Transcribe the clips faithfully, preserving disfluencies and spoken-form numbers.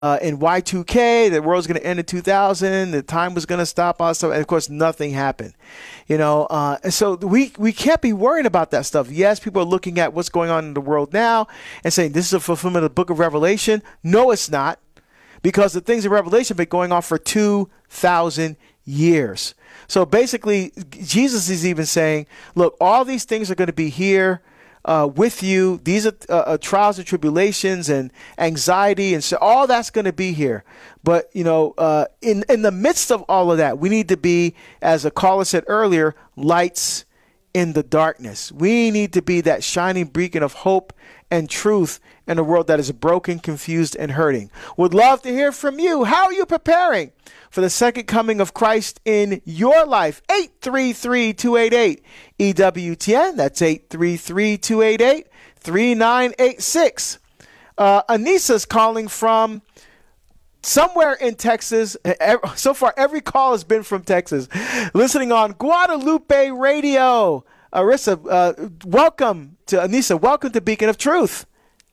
uh, in Y two K, the world's going to end in two thousand, the time was going to stop, all that stuff, and of course, nothing happened. You know, uh, and so we we can't be worrying about that stuff. Yes, people are looking at what's going on in the world now and saying this is a fulfillment of the book of Revelation. No, it's not, because the things in Revelation have been going on for two thousand years. So basically, Jesus is even saying, look, all these things are going to be here uh, with you. These are uh, uh, trials and tribulations and anxiety, and so all that's going to be here. But, you know, uh, in, in the midst of all of that, we need to be, as a caller said earlier, lights in the darkness. We need to be that shining beacon of hope and truth in a world that is broken, confused, and hurting. Would love to hear from you. How are you preparing for the second coming of Christ in your life? eight three three, two eight eight, E W T N. That's eight three three, two eight eight, three nine eight six. Uh, Anissa's calling from somewhere in Texas. So far, every call has been from Texas. Listening on Guadalupe Radio. Arissa, uh, welcome to Anissa. Welcome to Beacon of Truth.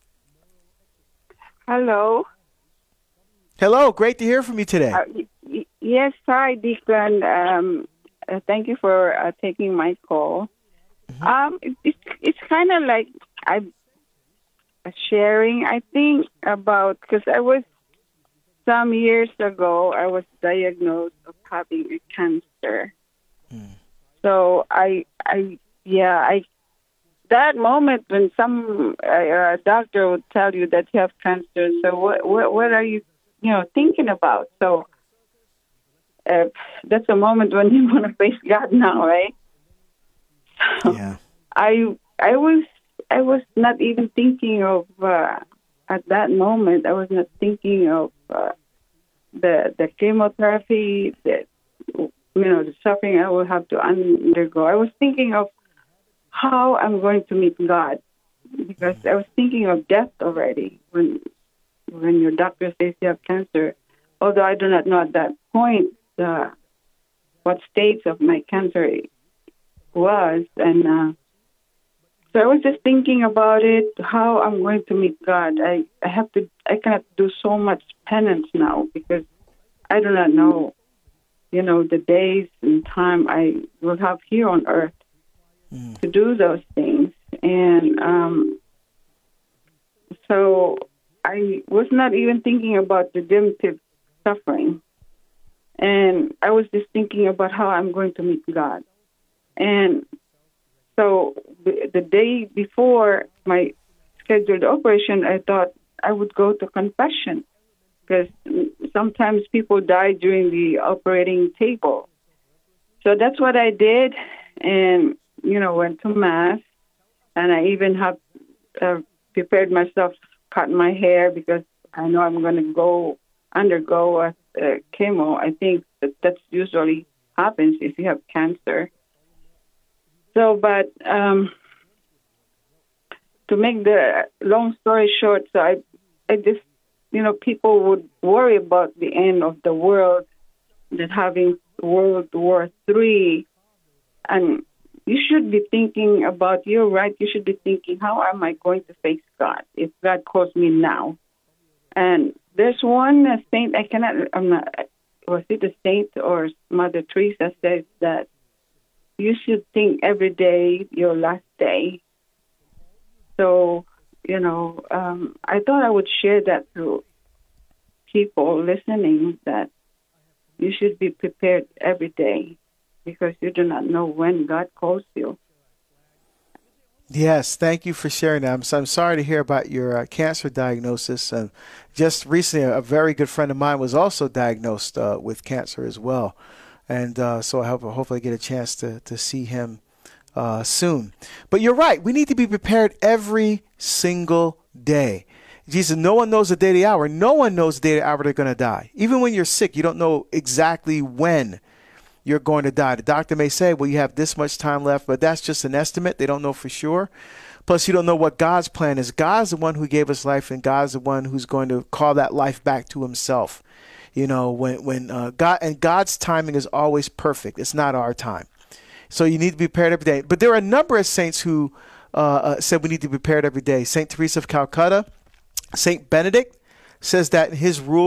Hello. Hello. Great to hear from you today. Uh, y- yes, hi, Deacon. Um, uh, thank you for uh, taking my call. Mm-hmm. Um, it, it's it's kind of like I'm sharing, I think, about, because I was, some years ago, I was diagnosed of having a cancer. Mm. So I, I, yeah, I, that moment when some uh, doctor would tell you that you have cancer, so what, what, what are you, you know, thinking about? So uh, that's a moment when you want to face God now, right? So yeah. I, I was, I was not even thinking of uh, at that moment. I was not thinking of uh, the the chemotherapy, the you know the suffering I will have to undergo. I was thinking of how I'm going to meet God, because I was thinking of death already when when your doctor says you have cancer. Although I do not know at that point uh, what stage of my cancer it was, and uh, so I was just thinking about it, how I'm going to meet God. I, I have to, I cannot do so much penance now because I do not know, you know, the days and time I will have here on earth mm. to do those things. And um, so I was not even thinking about redemptive suffering. And I was just thinking about how I'm going to meet God. And so the, the day before my scheduled operation, I thought I would go to confession, because sometimes people die during the operating table. So that's what I did, and, you know, went to Mass, and I even have uh, prepared myself, cut my hair, because I know I'm going to go undergo a, a chemo. I think that that's usually happens if you have cancer. So, but um, to make the long story short, so I, I just, you know, people would worry about the end of the world, that having World War Three, and you should be thinking about, you're right, you should be thinking, how am I going to face God if God calls me now? And there's one saint, I cannot, I'm not, was it a saint or Mother Teresa says that you should think every day your last day. So, you know, um, I thought I would share that to people listening, that you should be prepared every day, because you do not know when God calls you. Yes, thank you for sharing that. I'm, so, I'm sorry to hear about your uh, cancer diagnosis. Uh, just recently, a, a very good friend of mine was also diagnosed uh, with cancer as well. And uh, so I hope hopefully get a chance to, to see him uh, soon. But you're right. We need to be prepared every single day. Jesus, no one knows the day, the hour. No one knows the day, the hour they're going to die. Even when you're sick, you don't know exactly when you're going to die. The doctor may say, well, you have this much time left, but that's just an estimate. They don't know for sure. Plus, you don't know what God's plan is. God's the one who gave us life, and God's the one who's going to call that life back to himself. You know, when when uh, God and God's timing is always perfect. It's not our time. So you need to be prepared every day. But there are a number of saints who uh, uh, said we need to be prepared every day. Saint Teresa of Calcutta, Saint Benedict, says that in his rule